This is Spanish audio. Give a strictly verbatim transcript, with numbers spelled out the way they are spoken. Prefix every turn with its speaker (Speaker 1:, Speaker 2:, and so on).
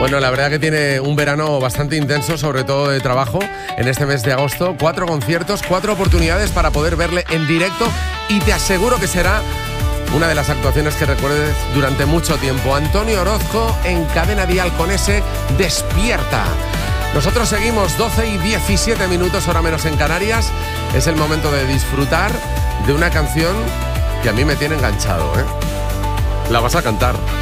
Speaker 1: Bueno, la verdad que tiene un verano bastante intenso, sobre todo de trabajo, en este mes de agosto. Cuatro conciertos, cuatro oportunidades para poder verle en directo y te aseguro que será una de las actuaciones que recuerdes durante mucho tiempo. Antonio Orozco en Cadena Dial con ese Despierta. Nosotros seguimos doce y diecisiete minutos, hora menos en Canarias. Es el momento de disfrutar de una canción que a mí me tiene enganchado, ¿eh? La vas a cantar.